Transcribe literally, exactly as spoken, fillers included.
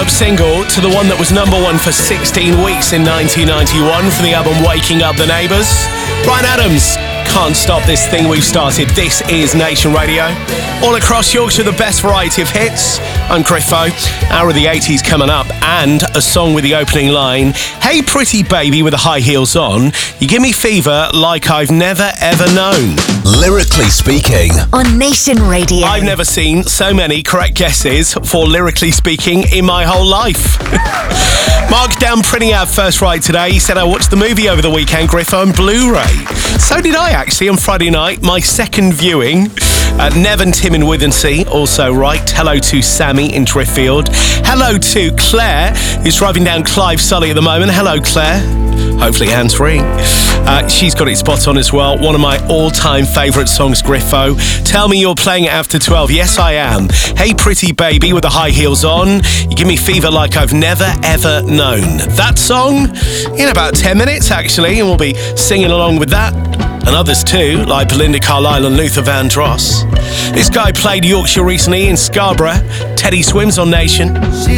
follow-up single to the one that was number one for sixteen weeks in nineteen ninety-one from the album Waking Up the Neighbours. Bryan Adams, Can't Stop This Thing We've Started. This is Nation Radio. All across Yorkshire, the best variety of hits. I'm Griffo. Hour of the eighties coming up, and a song with the opening line, "Hey pretty baby with the high heels on, you give me fever like I've never ever known." Lyrically Speaking on Nation Radio. I've never seen so many correct guesses for Lyrically Speaking in my whole life. Mark down printing out first right today. He said, I watched the movie over the weekend, Griffo, on Blu-ray. So did I, actually, on Friday night. My second viewing. Uh, Nev and Tim in Withensea, also right. Hello to Sammy in Driffield. Hello to Claire, who's driving down Clive Sully at the moment. Hello, Claire. Hopefully hands-free. Uh, she's got it spot on as well. One of my all-time favourite songs, Griffo. Tell me you're playing it after twelve. Yes, I am. Hey, pretty baby with the high heels on. You give me fever like I've never, ever known. That song in about ten minutes, actually, and we'll be singing along with that. And others too, like Belinda Carlisle and Luther Vandross. This guy played Yorkshire recently in Scarborough. Teddy Swims on Nation. She